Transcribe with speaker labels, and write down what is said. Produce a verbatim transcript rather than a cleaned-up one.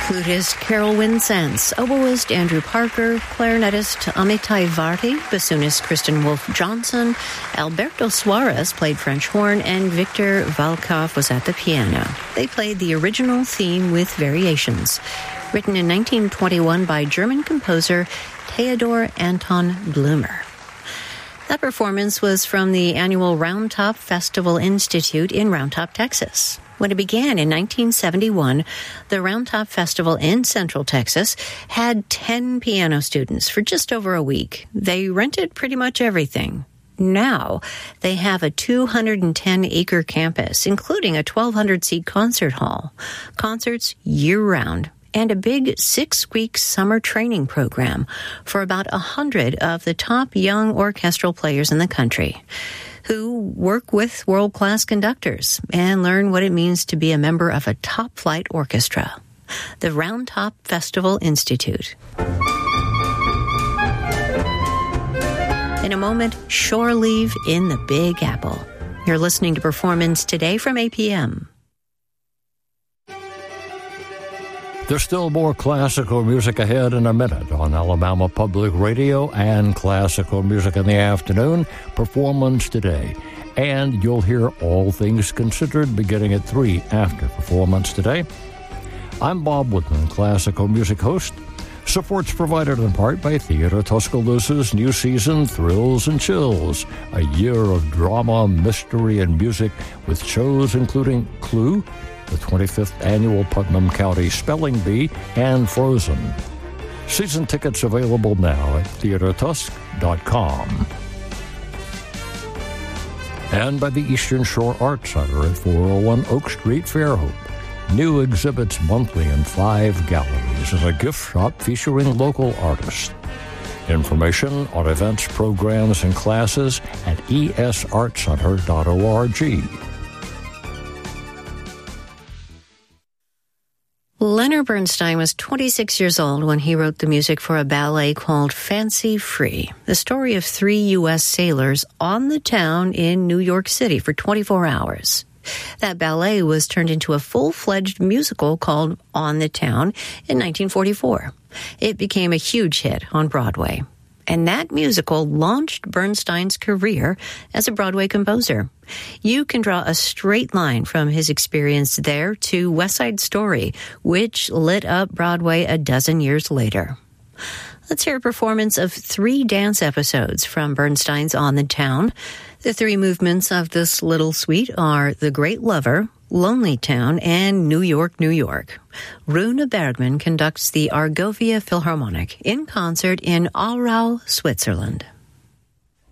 Speaker 1: Flutist Carol Winsence, oboist Andrew Parker, clarinetist Amitai Varty, bassoonist Kristen Wolf-Johnson, Alberto Suarez played French horn, and Victor Valkov was at the piano. They played the original theme with variations. Written in nineteen twenty-one by German composer Theodor Anton Blumer. That performance was from the annual Round Top Festival Institute in Round Top, Texas. When it began in nineteen seventy-one, the Round Top Festival in Central Texas had ten piano students for just over a week. They rented pretty much everything. Now, they have a two hundred ten acre campus, including a twelve hundred seat concert hall, concerts year-round, and a big six-week summer training program for about one hundred of the top young orchestral players in the country, who work with world-class conductors and learn what it means to be a member of a top-flight orchestra. The Round Top Festival Institute. In a moment, shore leave in the Big Apple. You're listening to Performance Today from A P M.
Speaker 2: There's still more classical music ahead in a minute on Alabama Public Radio and Classical Music in the Afternoon, Performance Today. And you'll hear All Things Considered beginning at three after Performance Today. I'm Bob Woodman, classical music host. Support's provided in part by Theater Tuscaloosa's new season, Thrills and Chills, a year of drama, mystery, and music with shows including Clue, the twenty-fifth Annual Putnam County Spelling Bee, and Frozen. Season tickets available now at theater tusk dot com. And by the Eastern Shore Art Center at four oh one Oak Street, Fairhope. New exhibits monthly in five galleries and a gift shop featuring local artists. Information on events, programs, and classes at e s art center dot org.
Speaker 1: Leonard Bernstein was twenty-six years old when he wrote the music for a ballet called Fancy Free, the story of three U S sailors on the town in New York City for twenty-four hours. That ballet was turned into a full-fledged musical called On the Town in nineteen forty-four. It became a huge hit on Broadway. And that musical launched Bernstein's career as a Broadway composer. You can draw a straight line from his experience there to West Side Story, which lit up Broadway a dozen years later. Let's hear a performance of three dance episodes from Bernstein's On the Town. The three movements of this little suite are The Great Lover, Lonely Town, and New York, New York. Rune Bergman conducts the Argovia Philharmonic in concert in Aarau, Switzerland.